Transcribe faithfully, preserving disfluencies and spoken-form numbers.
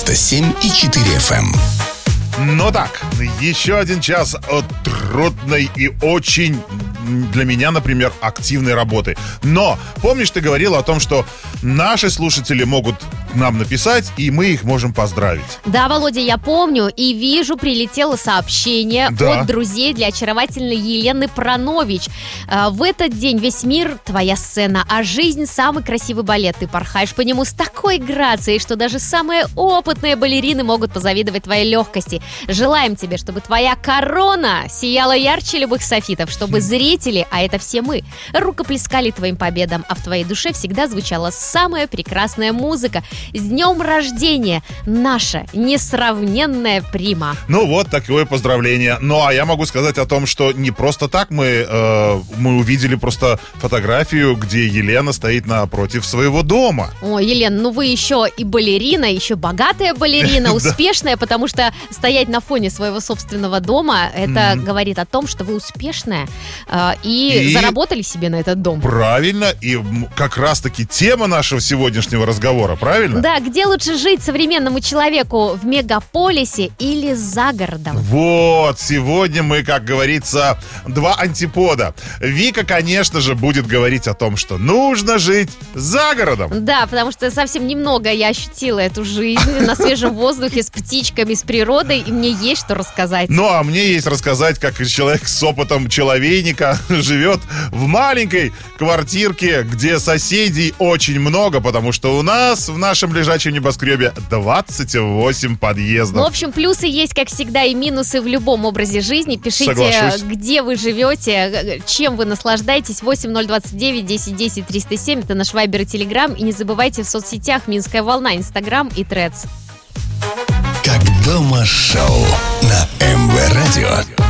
девяносто семь и четыре эф эм. Ну так, еще один час от трудной и очень, для меня, например, активной работы. Но, помнишь, ты говорила о том, что наши слушатели могут нам написать, и мы их можем поздравить. Да, Володя, я помню и вижу, прилетело сообщение Да. от друзей для очаровательной Елены Пранович. А, В этот день весь мир твоя сцена, а жизнь самый красивый балет. Ты порхаешь по нему с такой грацией, что даже самые опытные балерины могут позавидовать твоей легкости. Желаем тебе, чтобы твоя корона сияла ярче любых софитов, чтобы зрители, а это все мы, рукоплескали твоим победам, а в твоей душе всегда звучала самая прекрасная музыка. С днем рождения, наша несравненная Прима. Ну вот, такое поздравление. Ну а я могу сказать о том, что не просто так мы, э, мы увидели просто фотографию, где Елена стоит напротив своего дома. Ой, Елена, ну вы еще и балерина, еще богатая балерина, успешная, потому что стоять на фоне своего собственного дома, это говорит о том, что вы успешная э, и, И- заработали себе на этот дом. Правильно, и м, как раз-таки тема нашего сегодняшнего разговора, правильно? Да, где лучше жить современному человеку, в мегаполисе или за городом? Вот, сегодня мы, как говорится, два антипода. Вика, конечно же, будет говорить о том, что нужно жить за городом. Да, потому что совсем немного я ощутила эту жизнь на свежем воздухе с птичками, с природой, и мне есть что рассказать. Ну, а мне есть рассказать, как человек с опытом человейника живет в маленькой квартирке, где соседей очень много, потому что у нас в нашем лежачем небоскребе двадцать восемь подъездов. Ну, в общем, плюсы есть, как всегда, и минусы в любом образе жизни. Пишите, Соглашусь. где вы живете, чем вы наслаждаетесь. восемь ноль двадцать девять десять десять триста семь. Это наш Вайбер и Телеграм. И не забывайте в соцсетях «Минская волна», Инстаграм и Threads. Как дома шоу на эм вэ Радио.